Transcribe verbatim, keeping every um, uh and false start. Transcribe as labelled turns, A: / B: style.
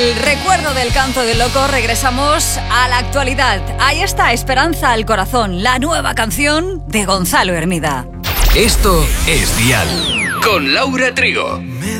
A: El recuerdo del canto del loco, regresamos a la actualidad. Ahí está, Esperanza al corazón, la nueva canción de Gonzalo Hermida.
B: Esto es Dial, con Laura Trigo.